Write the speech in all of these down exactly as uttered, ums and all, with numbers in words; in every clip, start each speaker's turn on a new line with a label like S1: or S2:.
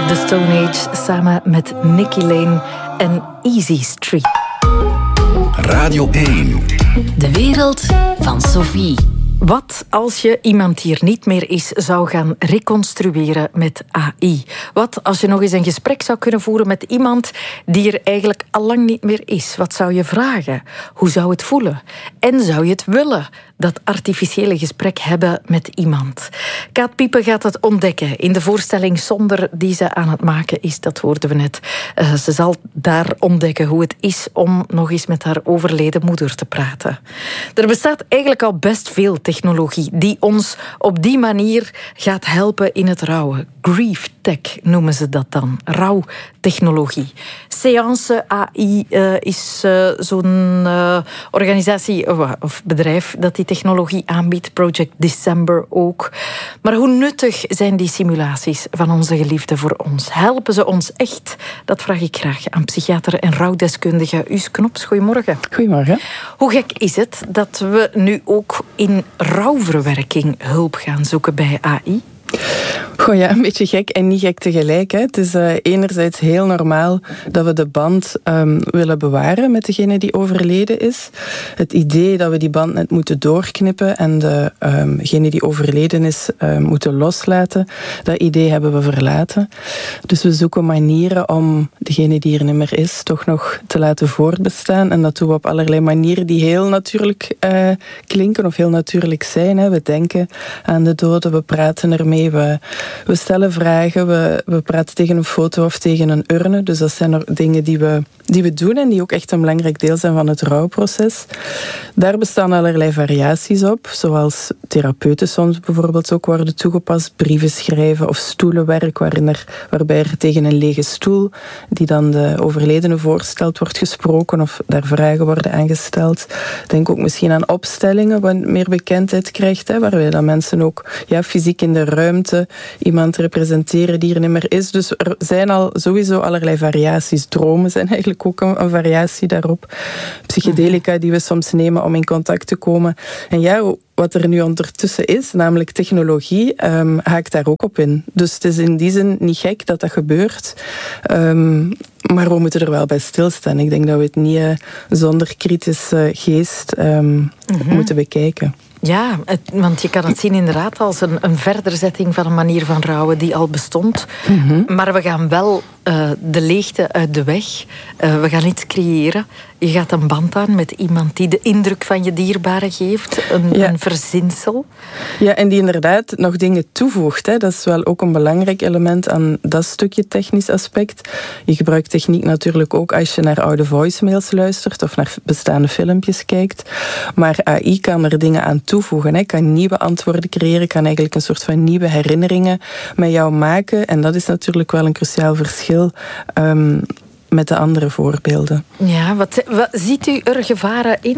S1: of the Stone Age samen met Nicky Lane en Easy Street.
S2: Radio één.
S3: De wereld van Sophie.
S1: Wat als je iemand die er niet meer is zou gaan reconstrueren met A I? Wat als je nog eens een gesprek zou kunnen voeren met iemand die er eigenlijk al lang niet meer is? Wat zou je vragen? Hoe zou het voelen? En zou je het willen, dat artificiële gesprek hebben met iemand? Kaat Piepen gaat het ontdekken in de voorstelling Zonder die ze aan het maken is. Dat hoorden we net. Uh, ze zal daar ontdekken hoe het is om nog eens met haar overleden moeder te praten. Er bestaat eigenlijk al best veel technologie die ons op die manier gaat helpen in het rouwen. Grief tech noemen ze dat dan. Rouwtechnologie. Seance A I uh, is uh, zo'n uh, organisatie uh, of bedrijf dat die technologie aanbiedt. Project December ook. Maar hoe nuttig zijn die simulaties van onze geliefden voor ons? Helpen ze ons echt? Dat vraag ik graag aan psychiater en rouwdeskundige Us Knops. Goedemorgen.
S4: Goedemorgen.
S1: Hoe gek is het dat we nu ook in rouwverwerking hulp gaan zoeken bij A I?
S4: Goh ja, een beetje gek en niet gek tegelijk. Hè. Het is uh, enerzijds heel normaal dat we de band um, willen bewaren met degene die overleden is. Het idee dat we die band net moeten doorknippen en degene um die overleden is uh, moeten loslaten, dat idee hebben we verlaten. Dus we zoeken manieren om degene die er niet meer is toch nog te laten voortbestaan. En dat doen we op allerlei manieren die heel natuurlijk uh, klinken of heel natuurlijk zijn. Hè. We denken aan de doden, we praten ermee, we We stellen vragen, we, we praten tegen een foto of tegen een urne. Dus dat zijn er dingen die we, die we doen en die ook echt een belangrijk deel zijn van het rouwproces. Daar bestaan allerlei variaties op, zoals therapeuten soms bijvoorbeeld ook worden toegepast, brieven schrijven of stoelenwerk, waarin er, waarbij er tegen een lege stoel, die dan de overledene voorstelt, wordt gesproken of daar vragen worden aangesteld. Denk ook misschien aan opstellingen, wat meer bekendheid krijgt, hè, waarbij dan mensen ook ja, fysiek in de ruimte iemand representeren die er niet meer is. Dus er zijn al sowieso allerlei variaties. Dromen zijn eigenlijk ook een, een variatie daarop. Psychedelica die we soms nemen om in contact te komen. En ja, wat er nu ondertussen is, namelijk technologie, um, haakt daar ook op in. Dus het is in die zin niet gek dat dat gebeurt. Um, maar we moeten er wel bij stilstaan. Ik denk dat we het niet uh, zonder kritische geest um, mm-hmm. moeten bekijken.
S1: Ja, het, want je kan het zien inderdaad als een, een verderzetting van een manier van rouwen die al bestond. Mm-hmm. Maar we gaan wel uh, de leegte uit de weg. Uh, we gaan iets creëren. Je gaat een band aan met iemand die de indruk van je dierbare geeft. Een, ja. een verzinsel.
S4: Ja, en die inderdaad nog dingen toevoegt. Hè. Dat is wel ook een belangrijk element aan dat stukje technisch aspect. Je gebruikt techniek natuurlijk ook als je naar oude voicemails luistert of naar bestaande filmpjes kijkt. Maar A I kan er dingen aan toevoegen. Hè. Kan nieuwe antwoorden creëren, kan eigenlijk een soort van nieuwe herinneringen met jou maken. En dat is natuurlijk wel een cruciaal verschil Um, met de andere voorbeelden.
S1: Ja, wat, wat ziet u er gevaren in?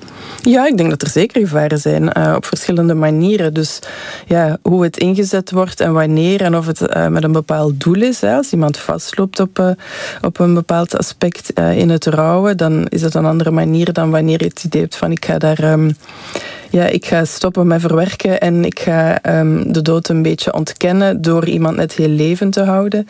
S4: Ja, ik denk dat er zeker gevaren zijn, uh, op verschillende manieren. Dus ja, hoe het ingezet wordt en wanneer en of het uh, met een bepaald doel is. Hè. Als iemand vastloopt op, uh, op een bepaald aspect uh, in het rouwen, dan is het een andere manier dan wanneer je het idee hebt van ik ga daar Um, Ja, ik ga stoppen met verwerken en ik ga um, de dood een beetje ontkennen door iemand net heel levend te houden.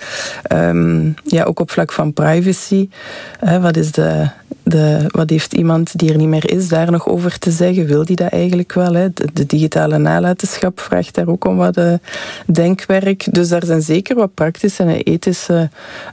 S4: Um, ja, ook op vlak van privacy. Uh, wat, is de, de, wat heeft iemand die er niet meer is daar nog over te zeggen? Wil die dat eigenlijk wel? Hè? De, de digitale nalatenschap vraagt daar ook om wat uh, denkwerk. Dus daar zijn zeker wat praktische en ethische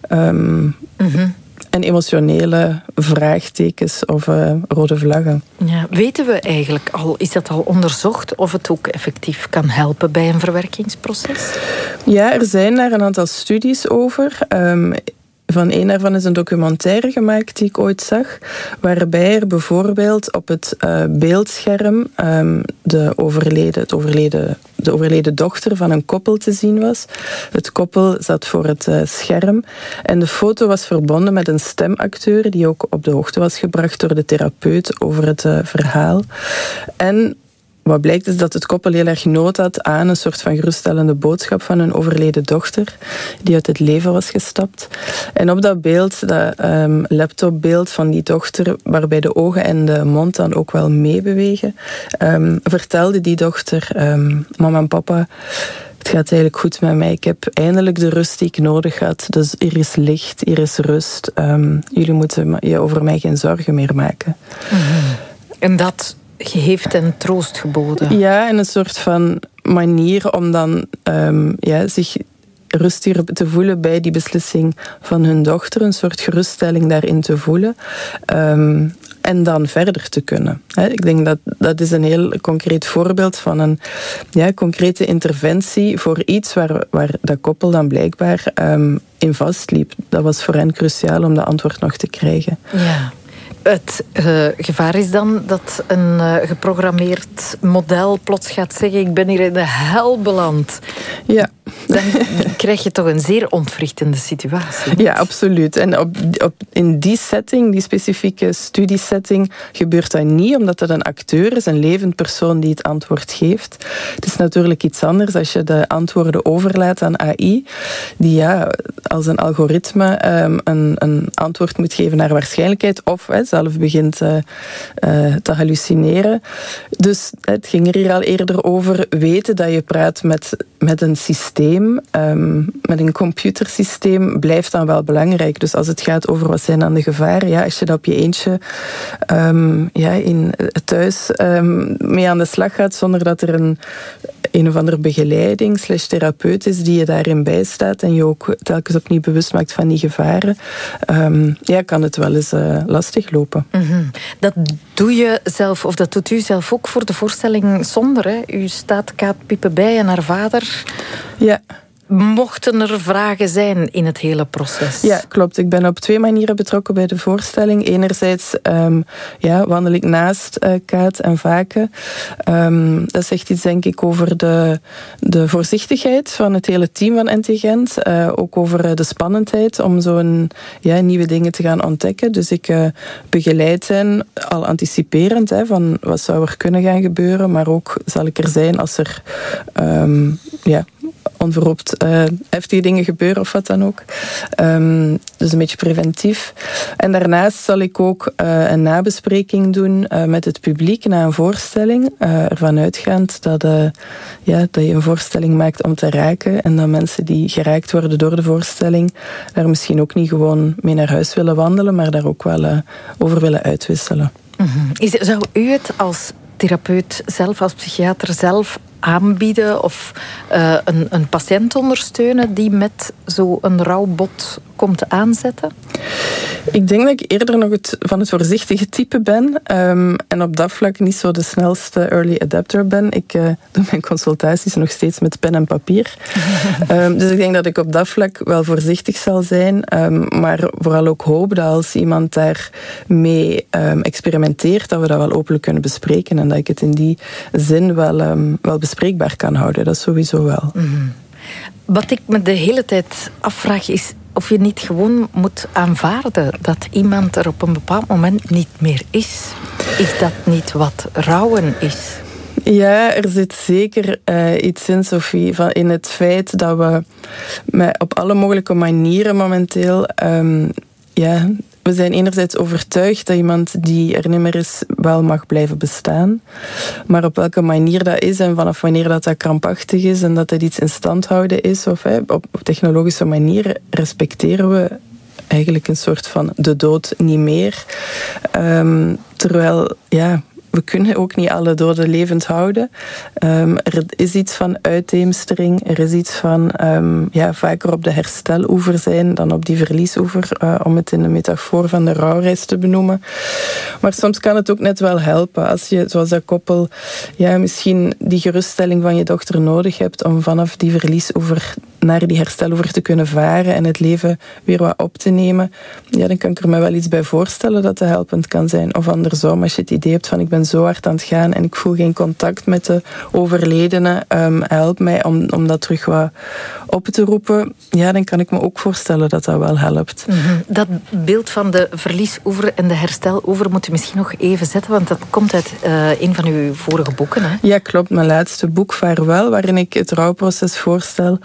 S4: Um, mm-hmm. en emotionele vraagtekens of uh, rode vlaggen.
S1: Ja, weten we eigenlijk al, is dat al onderzocht of het ook effectief kan helpen bij een verwerkingsproces?
S4: Ja, er zijn daar een aantal studies over. Um, Van één daarvan is een documentaire gemaakt die ik ooit zag, waarbij er bijvoorbeeld op het uh, beeldscherm um, de, overleden, het overleden, de overleden dochter van een koppel te zien was. Het koppel zat voor het uh, scherm en de foto was verbonden met een stemacteur die ook op de hoogte was gebracht door de therapeut over het uh, verhaal. En wat blijkt is dat het koppel heel erg nood had aan een soort van geruststellende boodschap van hun overleden dochter, die uit het leven was gestapt. En op dat beeld, dat um, laptopbeeld van die dochter, waarbij de ogen en de mond dan ook wel meebewegen, um, vertelde die dochter, um, mama en papa, het gaat eigenlijk goed met mij. Ik heb eindelijk de rust die ik nodig had. Dus hier is licht, hier is rust. Um, jullie moeten je over mij geen zorgen meer maken.
S1: Mm-hmm. En dat heeft hen troost geboden.
S4: Ja, en een soort van manier om dan um, ja, zich rustiger te voelen bij die beslissing van hun dochter. Een soort geruststelling daarin te voelen. Um, en dan verder te kunnen. He, ik denk dat dat is een heel concreet voorbeeld van een ja, concrete interventie voor iets waar, waar dat koppel dan blijkbaar um, in vastliep. Dat was voor hen cruciaal om dat antwoord nog te krijgen.
S1: Ja. Het uh, gevaar is dan dat een uh, geprogrammeerd model plots gaat zeggen: ik ben hier in de hel beland.
S4: Ja.
S1: Dan krijg je toch een zeer ontwrichtende situatie. Niet?
S4: Ja, absoluut. En op, op, in die setting, die specifieke studiesetting, gebeurt dat niet, omdat dat een acteur is, een levend persoon die het antwoord geeft. Het is natuurlijk iets anders als je de antwoorden overlaat aan A I, die ja, als een algoritme um, een, een antwoord moet geven naar waarschijnlijkheid, of he, zelf begint uh, uh, te hallucineren. Dus het ging er hier al eerder over, weten dat je praat met, met een systeem, um, met een computersysteem, blijft dan wel belangrijk. Dus als het gaat over wat zijn dan de gevaren, ja, als je dat op je eentje um, ja, in, thuis um, mee aan de slag gaat, zonder dat er een een of andere begeleiding slash therapeut is die je daarin bijstaat en je ook telkens opnieuw bewust maakt van die gevaren, um, ja, kan het wel eens uh, lastig lopen.
S1: Mm-hmm. Dat doe je zelf, of dat doet u zelf ook voor de voorstelling Zonder. Hè? U staat Kaat Pipe bij en haar vader.
S4: Ja.
S1: Mochten er vragen zijn in het hele proces?
S4: Ja, klopt. Ik ben op twee manieren betrokken bij de voorstelling. Enerzijds um, ja, wandel ik naast uh, Kaat en Vaken. Um, dat zegt iets, denk ik, over de, de voorzichtigheid van het hele team van N T Gent. Uh, ook over de spannendheid om zo'n ja, nieuwe dingen te gaan ontdekken. Dus ik uh, begeleid hen al anticiperend hè, van wat zou er kunnen gaan gebeuren, maar ook zal ik er zijn als er um, ja, onverhoopt uh, heftige dingen gebeuren of wat dan ook. Um, dus een beetje preventief. En daarnaast zal ik ook uh, een nabespreking doen uh, met het publiek na een voorstelling. Uh, ervan uitgaand dat, uh, ja, dat je een voorstelling maakt om te raken en dat mensen die geraakt worden door de voorstelling daar misschien ook niet gewoon mee naar huis willen wandelen, maar daar ook wel uh, over willen uitwisselen.
S1: Mm-hmm. Is, zou u het als therapeut zelf, als psychiater zelf aanbieden of uh, een, een patiënt ondersteunen die met zo'n rouwbod komt aanzetten?
S4: Ik denk dat ik eerder nog het, van het voorzichtige type ben um, en op dat vlak niet zo de snelste early adapter ben. Ik uh, doe mijn consultaties nog steeds met pen en papier. um, dus ik denk dat ik op dat vlak wel voorzichtig zal zijn, um, maar vooral ook hoop dat als iemand daar mee um, experimenteert, dat we dat wel openlijk kunnen bespreken en dat ik het in die zin wel, um, wel bespreekbaar kan houden. Dat sowieso wel.
S1: Mm-hmm. Wat ik me de hele tijd afvraag is of je niet gewoon moet aanvaarden dat iemand er op een bepaald moment niet meer is. Is dat niet wat rouwen is?
S4: Ja, er zit zeker uh, iets in, Sophie, van in het feit dat we met, op alle mogelijke manieren momenteel um, ja, we zijn enerzijds overtuigd dat iemand die er niet meer is wel mag blijven bestaan. Maar op welke manier dat is en vanaf wanneer dat, dat krampachtig is en dat het iets in stand houden is, of hè, op technologische manier respecteren we eigenlijk een soort van de dood niet meer. Um, terwijl, ja, we kunnen ook niet alle doden levend houden. Um, er is iets van uitheemstering. Er is iets van um, ja, vaker op de hersteloever zijn dan op die verliesoever, uh, om het in de metafoor van de rouwreis te benoemen. Maar soms kan het ook net wel helpen als je, zoals dat koppel, ja, misschien die geruststelling van je dochter nodig hebt om vanaf die verliesoever naar die hersteloever te kunnen varen en het leven weer wat op te nemen. Ja, dan kan ik er me wel iets bij voorstellen dat dat helpend kan zijn. Of andersom, als je het idee hebt van ik ben zo hard aan het gaan en ik voel geen contact met de overledene, um, help mij om, om dat terug wat op te roepen. Ja, dan kan ik me ook voorstellen dat dat wel helpt.
S1: Mm-hmm. Dat beeld van de verliesoever en de hersteloever moet u misschien nog even zetten, want dat komt uit uh, een van uw vorige boeken, hè?
S4: Ja, klopt. Mijn laatste boek, Vaarwel, waarin ik het rouwproces voorstel als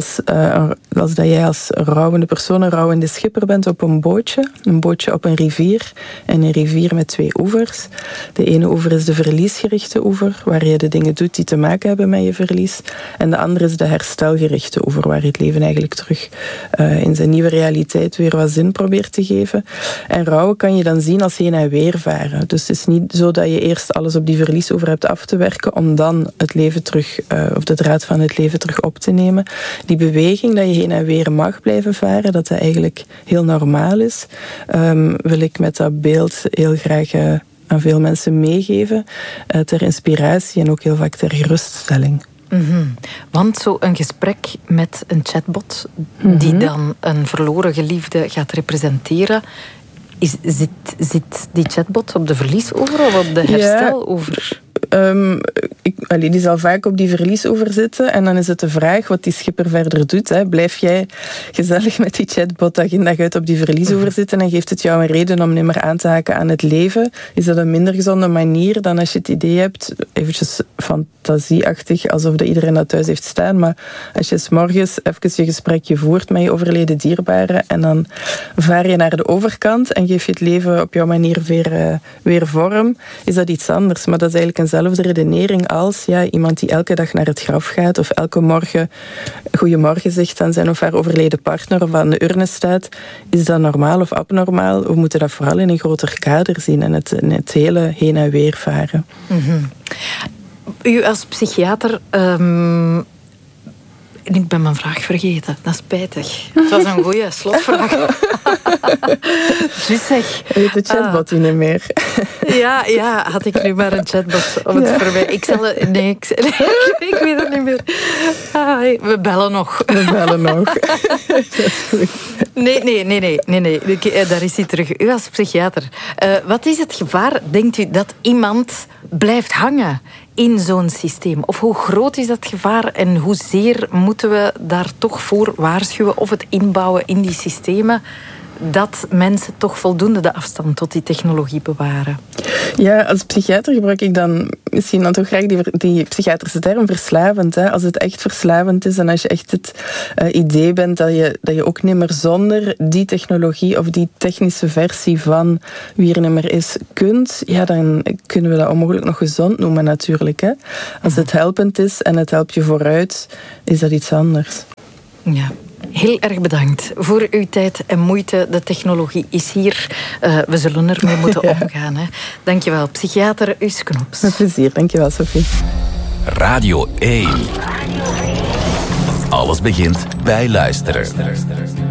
S4: als, uh, als dat jij als rouwende persoon, een rouwende schipper bent op een bootje. Een bootje op een rivier. En een rivier met twee oevers. De ene oever is de verliesgerichte oever, waar je de dingen doet die te maken hebben met je verlies. En de andere is de herstelgerichte oever, waar je het leven eigenlijk terug uh, in zijn nieuwe realiteit weer wat zin probeert te geven. En rouwen kan je dan zien als heen en weer varen. Dus het is niet zo dat je eerst alles op die verliesoever hebt af te werken, om dan het leven terug, uh, of de draad van het leven terug op te nemen. Die beweging dat je heen en weer mag blijven varen, dat dat eigenlijk heel normaal is, um, wil ik met dat beeld heel graag uh, aan veel mensen meegeven, uh, ter inspiratie en ook heel vaak ter geruststelling.
S1: Mm-hmm. Want zo een gesprek met een chatbot mm-hmm. die dan een verloren geliefde gaat representeren, is, zit, zit die chatbot op de verliesoever of op de hersteloever?
S4: Ja. Um, ik, allee, die zal vaak op die verliesoever zitten. En dan is het de vraag wat die schipper verder doet. Hè. Blijf jij gezellig met die chatbot dag in dag uit op die verliesoever zitten en geeft het jou een reden om niet meer aan te haken aan het leven? Is dat een minder gezonde manier dan als je het idee hebt, eventjes fantasieachtig, alsof dat iedereen dat thuis heeft staan, maar als je 's morgens even je gesprekje voert met je overleden dierbare en dan vaar je naar de overkant en geef je het leven op jouw manier weer, uh, weer vorm, is dat iets anders. Maar dat is eigenlijk eenzelfde redenering als ja, iemand die elke dag naar het graf gaat of elke morgen goeiemorgen zegt aan zijn of haar overleden partner of aan de urne staat. Is dat normaal of abnormaal? We moeten dat vooral in een groter kader zien en het, het hele heen en weer varen.
S1: Mm-hmm. U als psychiater... Um... En ik ben mijn vraag vergeten. Dat is spijtig. Het was een goede slotvraag. Dus zeg...
S4: Weet de chatbot u ah. niet meer?
S1: Ja, ja, had ik nu maar een chatbot om het ja. voor mij... Ik zal het... Nee, ik, nee, ik weet het niet meer. Ah, we bellen nog.
S4: We bellen nog. Dat is goed.
S1: Nee, nee, nee, nee, nee, nee. Daar is hij terug. U als psychiater. Uh, wat is het gevaar, denkt u, dat iemand blijft hangen in zo'n systeem? Of hoe groot is dat gevaar en hoezeer moeten we daar toch voor waarschuwen of het inbouwen in die systemen dat mensen toch voldoende de afstand tot die technologie bewaren?
S4: Ja, als psychiater gebruik ik dan misschien dan toch graag die, die psychiatrische term verslavend. Hè? Als het echt verslavend is en als je echt het uh, idee bent dat je, dat je ook niet meer zonder die technologie of die technische versie van wie er niet meer is kunt, ja, dan kunnen we dat onmogelijk nog gezond noemen natuurlijk. Hè? Als het helpend is en het helpt je vooruit, is dat iets anders.
S1: Ja. Heel erg bedankt voor uw tijd en moeite. De technologie is hier. Uh, we zullen ermee moeten ja. omgaan. Hè. Dankjewel, psychiater Us Knops.
S4: Met plezier, dankjewel Sophie.
S2: Radio één. Alles begint bij luisteren.